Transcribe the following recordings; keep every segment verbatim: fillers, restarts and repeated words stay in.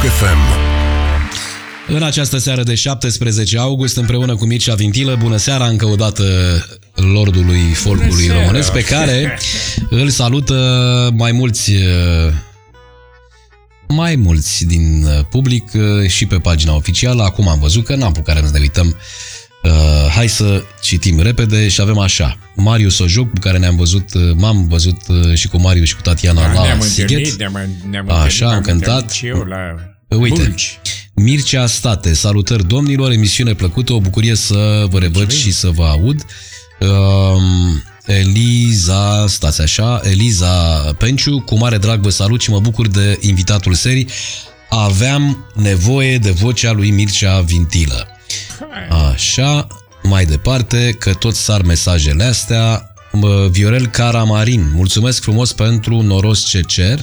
F M. În această seară de șaptesprezece august, împreună cu Mircea Vintilă, bună seara încă o dată lordului folcului românesc, pe care îl salută mai mulți mai mulți din public și pe pagina oficială. Acum am văzut că n-am putut să ne uităm. Uh, hai să citim repede și avem așa: Marius Ojoc, cu care ne-am văzut, m-am văzut și cu Marius și cu Tatiana da, la Sighet. Așa, am cântat. La Uite, Bulci. Mircea State, salutări domnilor, emisiune plăcută, o bucurie să vă revăd și să vă aud. Uh, Eliza, stați așa, Eliza Penciu, cu mare drag vă salut și mă bucur de invitatul serii. Aveam nevoie de vocea lui Mircea Vintilă. Așa, mai departe, că tot sar mesajele astea. Viorel Caramarin, mulțumesc frumos pentru noros ce cer.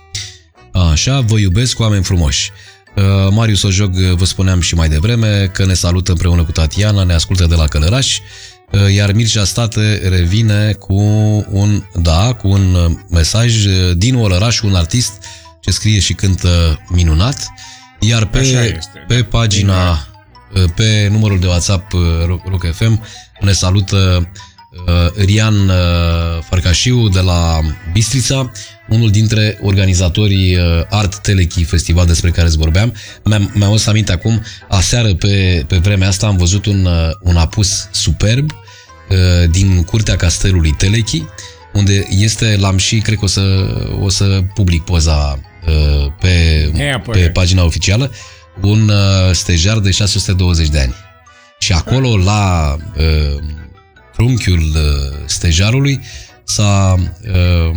Așa, vă iubesc, oameni frumoși. Marius Ojoc, vă spuneam și mai devreme că ne salută împreună cu Tatiana, ne ascultă de la Călăraș. Iar Mircea State revine cu un, da, cu un mesaj din Olăraș, un artist ce scrie și cântă minunat. Iar pe, este, pe da. pagina, pe numărul de WhatsApp Rock F M ne salută Rian Farcașiu de la Bistrița, unul dintre organizatorii Art Telechi, festival despre care îți vorbeam. Mi-am, mi-am adus aminte acum, aseară pe, pe vremea asta am văzut un, un apus superb din curtea castelului Telechi, unde este, l-am și, cred că o să, o să public poza pe, pe pagina oficială, un stejar de șase sute douăzeci de ani. Și acolo, la uh, trunchiul uh, stejarului, s-a uh,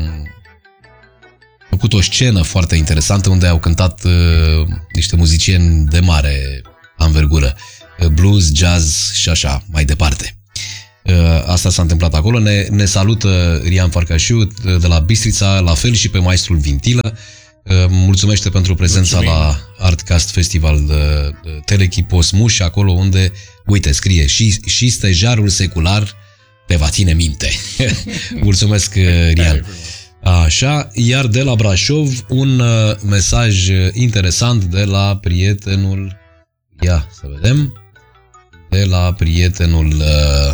făcut o scenă foarte interesantă unde au cântat uh, niște muzicieni de mare anvergură, uh, blues, jazz și așa mai departe. Uh, asta s-a întâmplat acolo. Ne, ne salută Rian Farcașiu de la Bistrița, la fel și pe maestrul Vintilă. Mulțumește pentru prezența Mulțumim. la Artcast Festival de Telechi Posmuș, acolo unde, uite, scrie și, și stejarul secular te va ține minte. Mulțumesc, Rian. Așa, iar de la Brașov un mesaj interesant de la prietenul, ia să vedem, de la prietenul,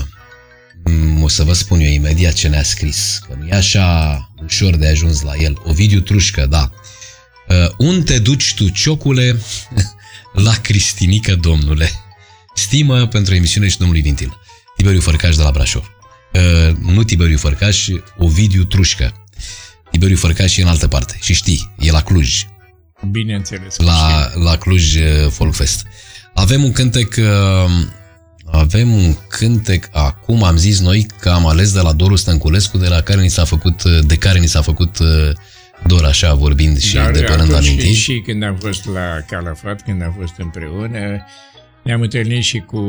o să vă spun eu imediat ce ne-a scris, că nu e așa ușor de ajuns la el. Ovidiu Trușcă, da. Uh, unde te duci tu, ciocule? La Cristinică, domnule. Stimă pentru emisiune și domnului Vintilă. Tiberiu Fărcaș de la Brașov. Uh, nu Tiberiu Fărcaș, Ovidiu Trușcă. Tiberiu Fărcaș e în altă parte. Și știi, e la Cluj. Bineînțeles. La, la Cluj Folk Fest. Avem un cântec... Uh, avem un cântec, acum am zis noi că am ales de la Doru Stănculescu, de la care ni s-a făcut, de care ni s-a făcut dor, așa vorbind și Dar depărând amintiri. Și, și când am fost la Calafat, când am fost împreună, ne-am întâlnit și cu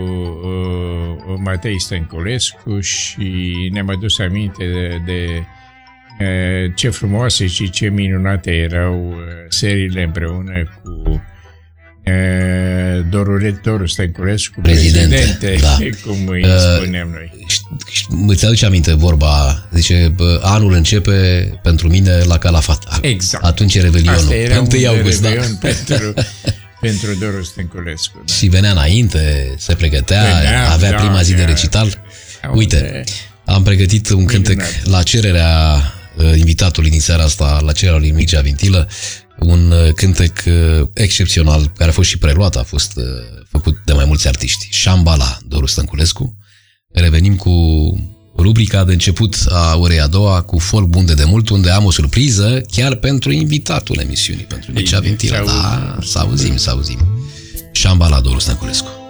uh, Matei Stănculescu și ne-am adus aminte de, de uh, ce frumoase și ce minunate erau uh, seriile împreună cu Doru, Doru Stănculescu, președinte, președinte da. cum îi spuneam noi. Îți aduce aminte vorba, zice, anul începe pentru mine la Calafat. Exact. Atunci e Revelionul. Asta era întâi un august, Revelion da. pentru, pentru Doru Stănculescu. Da. Și venea înainte, se pregătea, venea, avea da, prima zi de recital. Uite, am pregătit un cântec minunat. La cererea invitatului din seara asta, la cererea lui Mircea Vintilă, un cântec excepțional, care a fost și preluat, a fost făcut de mai mulți artiști. Șambala, Doru Stănculescu. Revenim cu rubrica de început a orei a doua, cu folk bun de demult, unde am o surpriză chiar pentru invitatul emisiunii, pentru Mircea Vintilă. Da, să auzim, să auzim. Șambala, Doru Stănculescu.